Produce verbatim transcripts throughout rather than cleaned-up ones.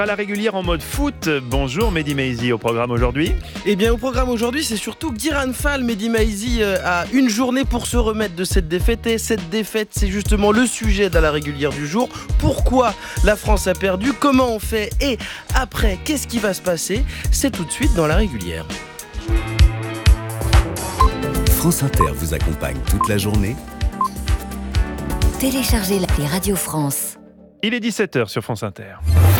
À la régulière en mode foot. Bonjour Mehdi Maizi, au programme aujourd'hui. Eh bien au programme aujourd'hui, c'est surtout Guiran Fall. Mehdi Maizi a une journée pour se remettre de cette défaite. Et cette défaite, c'est justement le sujet de la régulière du jour. Pourquoi la France a perdu? Comment on fait? Et après, qu'est-ce qui va se passer? C'est tout de suite dans la régulière. France Inter vous accompagne toute la journée. Téléchargez l'appli Radio France. Il est dix-sept heures sur France Inter.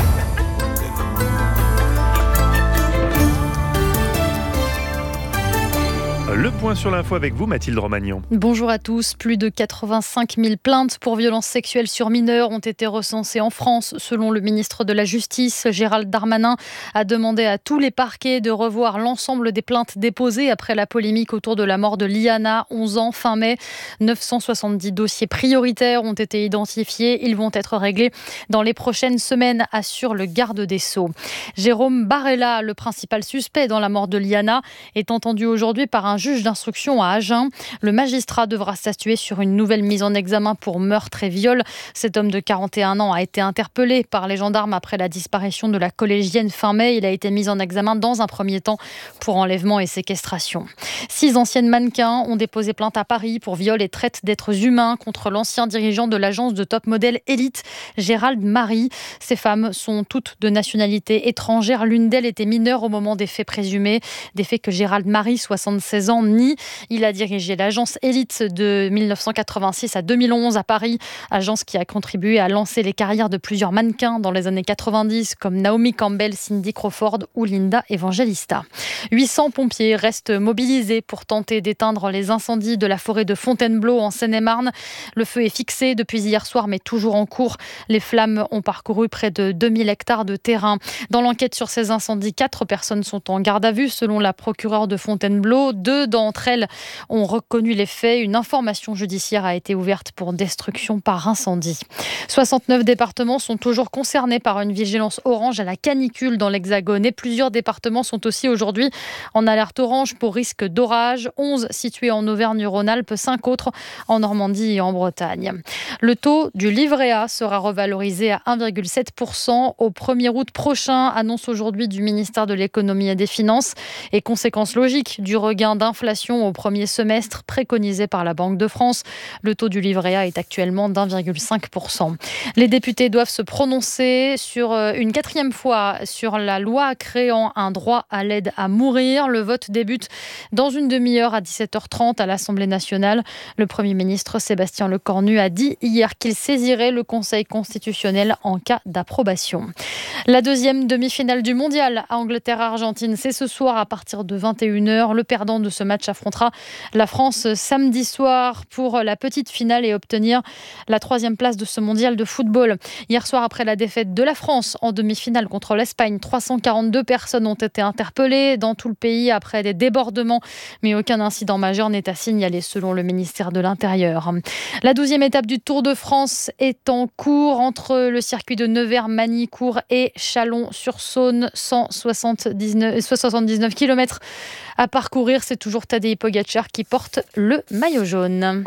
Le point sur l'info avec vous, Mathilde Romagnon. Bonjour à tous. Plus de quatre-vingt-cinq mille plaintes pour violences sexuelles sur mineurs ont été recensées en France. Selon le ministre de la Justice, Gérald Darmanin a demandé à tous les parquets de revoir l'ensemble des plaintes déposées après la polémique autour de la mort de Liana, onze ans, fin mai. neuf cent soixante-dix dossiers prioritaires ont été identifiés. Ils vont être réglés dans les prochaines semaines, assure le garde des Sceaux. Jérôme Barella, le principal suspect dans la mort de Liana, est entendu aujourd'hui par un juge d'instruction à Agen. Le magistrat devra statuer sur une nouvelle mise en examen pour meurtre et viol. Cet homme de quarante et un ans a été interpellé par les gendarmes après la disparition de la collégienne fin mai. Il a été mis en examen dans un premier temps pour enlèvement et séquestration. Six anciennes mannequins ont déposé plainte à Paris pour viol et traite d'êtres humains contre l'ancien dirigeant de l'agence de top modèle Elite, Gérald Marie. Ces femmes sont toutes de nationalité étrangère. L'une d'elles était mineure au moment des faits présumés. Des faits que Gérald Marie, soixante-seize ans, nie. Il a dirigé l'agence Elite de mille neuf cent quatre-vingt-six à deux mille onze à Paris, agence qui a contribué à lancer les carrières de plusieurs mannequins dans les années quatre-vingt-dix comme Naomi Campbell, Cindy Crawford ou Linda Evangelista. huit cents pompiers restent mobilisés pour tenter d'éteindre les incendies de la forêt de Fontainebleau en Seine-et-Marne. Le feu est fixé depuis hier soir mais toujours en cours. Les flammes ont parcouru près de deux mille hectares de terrain. Dans l'enquête sur ces incendies, quatre personnes sont en garde à vue selon la procureure de Fontainebleau. Deux d'entre elles ont reconnu les faits. Une information judiciaire a été ouverte pour destruction par incendie. soixante-neuf départements sont toujours concernés par une vigilance orange à la canicule dans l'Hexagone et plusieurs départements sont aussi aujourd'hui en alerte orange pour risque d'orage. onze situés en Auvergne-Rhône-Alpes, cinq autres en Normandie et en Bretagne. Le taux du livret A sera revalorisé à un virgule sept pour cent au premier août prochain, annonce aujourd'hui du ministère de l'Économie et des Finances et conséquence logique du regain d'inflation au premier semestre préconisé par la Banque de France. Le taux du livret A est actuellement d'un virgule cinq pour cent. Les députés doivent se prononcer sur une quatrième fois sur la loi créant un droit à l'aide à mourir. Le vote débute dans une demi-heure à dix-sept heures trente à l'Assemblée nationale. Le Premier ministre Sébastien Lecornu a dit hier qu'il saisirait le Conseil constitutionnel en cas d'approbation. La deuxième demi-finale du mondial à Angleterre-Argentine, c'est ce soir à partir de vingt et une heures. Le perdant de ce match affrontera la France samedi soir pour la petite finale et obtenir la troisième place de ce mondial de football. Hier soir, après la défaite de la France en demi-finale contre l'Espagne, trois cent quarante-deux personnes ont été interpellées dans tout le pays après des débordements, mais aucun incident majeur n'est à signaler selon le ministère de l'Intérieur. La douzième étape du Tour de France est en cours entre le circuit de Nevers-Magny-Cours et Chalon-sur-Saône, cent soixante-dix-neuf kilomètres à parcourir. C'est toujours Tadej Pogačar qui porte le maillot jaune.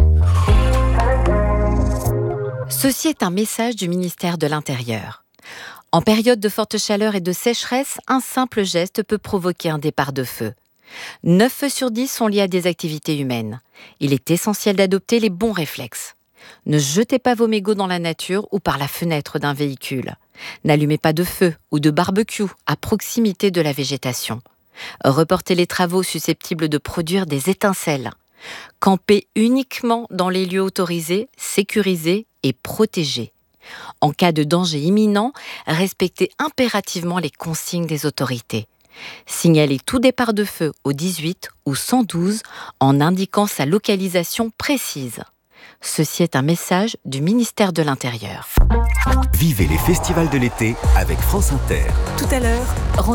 Ceci est un message du ministère de l'Intérieur. En période de forte chaleur et de sécheresse, un simple geste peut provoquer un départ de feu. neuf feux sur dix sont liés à des activités humaines. Il est essentiel d'adopter les bons réflexes. Ne jetez pas vos mégots dans la nature ou par la fenêtre d'un véhicule. N'allumez pas de feu ou de barbecue à proximité de la végétation. Reportez les travaux susceptibles de produire des étincelles. Campez uniquement dans les lieux autorisés, sécurisés et protégés. En cas de danger imminent, respectez impérativement les consignes des autorités. Signalez tout départ de feu au dix-huit ou cent douze en indiquant sa localisation précise. Ceci est un message du ministère de l'Intérieur. Vivez les festivals de l'été avec France Inter. Tout à l'heure,